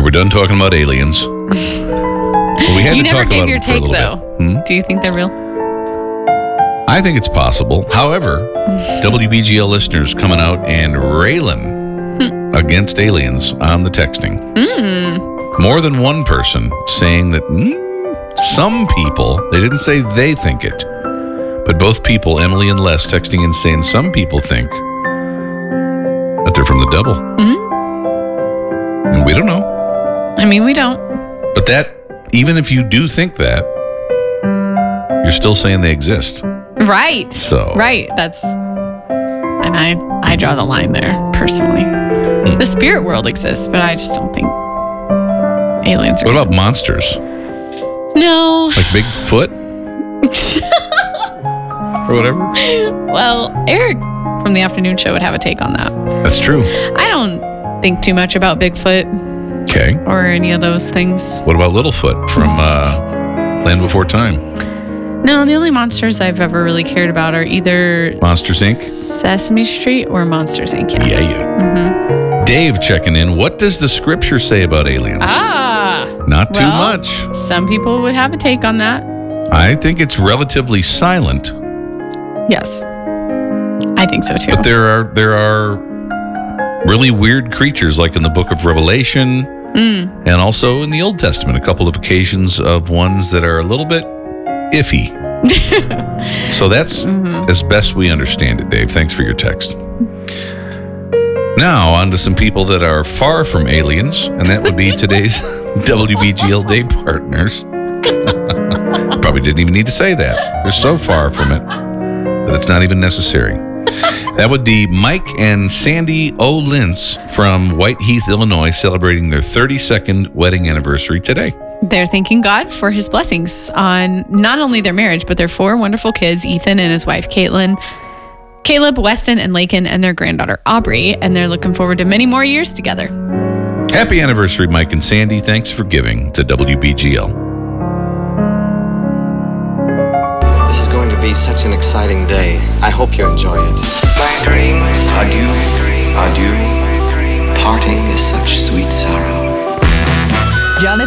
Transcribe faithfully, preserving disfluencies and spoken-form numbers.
we're done talking about aliens. Well, we had You to never talk gave about your them for a take, little though. bit. Hmm? Do you think they're real? I think it's possible. However, W B G L listeners coming out and railing against aliens on the texting. Mm. More than one person saying that mm, some people, they didn't say they think it, but both people, Emily and Les, texting and saying some people think that they're from the devil. Mm-hmm. And we don't know. I mean, we don't. But that, even if you do think that, you're still saying they exist. Right. So. Right. That's, and I, I draw the line there, personally. Hmm. The spirit world exists, but I just don't think aliens are What real. about monsters? No. Like Bigfoot? Or whatever? Well, Eric from the afternoon show would have a take on that. That's true. I don't think too much about Bigfoot Okay. or any of those things. What about Littlefoot from uh, Land Before Time? No, the only monsters I've ever really cared about are either Monsters, Incorporated? Sesame Street or Monsters, Incorporated. Yeah, yeah. Mm-hmm. Dave checking in. What does the scripture say about aliens? Ah. Not too well, much. Some people would have a take on that. I think it's relatively silent, Yes. I think so too. but there are there are really weird creatures, like in the book of Revelation, Mm. and also in the Old Testament, a couple of occasions of ones that are a little bit iffy. So that's Mm-hmm. as best we understand it, Dave. Thanks for your text. Now, on to some people that are far from aliens, and that would be today's W B G L Day partners. Probably didn't even need to say that. They're so far from it that it's not even necessary. That would be Mike and Sandy O. Lintz from Whiteheath, Illinois, celebrating their thirty-second wedding anniversary today. They're thanking God for his blessings on not only their marriage, but their four wonderful kids, Ethan and his wife, Caitlin, Caleb, Weston, and Lakin, and their granddaughter, Aubrey. And they're looking forward to many more years together. Happy anniversary, Mike and Sandy. Thanks for giving to W B G L. This is going to be such an exciting day. I hope you enjoy it. Adieu, adieu. Parting is such sweet sorrow.